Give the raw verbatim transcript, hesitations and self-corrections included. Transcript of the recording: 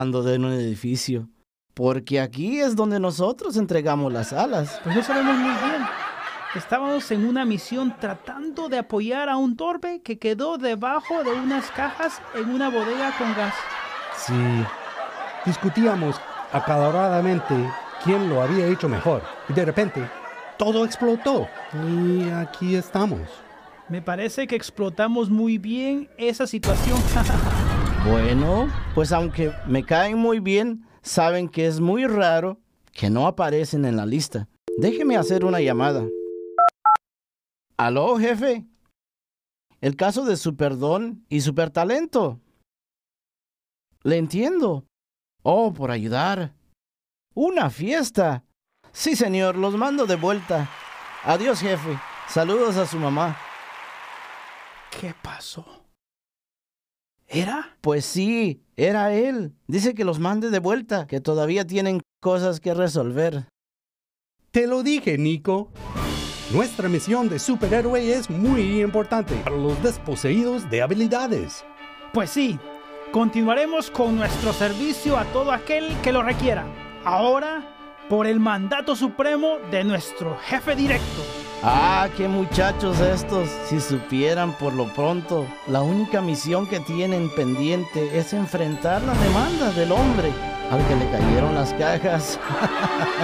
de un edificio, porque aquí es donde nosotros entregamos las alas. Pues no sabemos muy bien. Estábamos en una misión tratando de apoyar a un torpe que quedó debajo de unas cajas en una bodega con gas. Sí, discutíamos acaloradamente quién lo había hecho mejor. Y de repente, todo explotó. Y aquí estamos. Me parece que explotamos muy bien esa situación. Bueno, pues aunque me caen muy bien, saben que es muy raro que no aparecen en la lista. Déjeme hacer una llamada. ¿Aló, jefe? El caso de Superdón y Supertalento. Le entiendo. Oh, por ayudar. ¡Una fiesta! Sí, señor, los mando de vuelta. Adiós, jefe. Saludos a su mamá. ¿Qué pasó? ¿Era? Pues sí, era él. Dice que los mande de vuelta, que todavía tienen cosas que resolver. Te lo dije, Nico. Nuestra misión de superhéroe es muy importante para los desposeídos de habilidades. Pues sí, continuaremos con nuestro servicio a todo aquel que lo requiera. Ahora, por el mandato supremo de nuestro jefe directo. Ah, qué muchachos estos. Si supieran por lo pronto, la única misión que tienen pendiente es enfrentar las demandas del hombre al que le cayeron las cajas.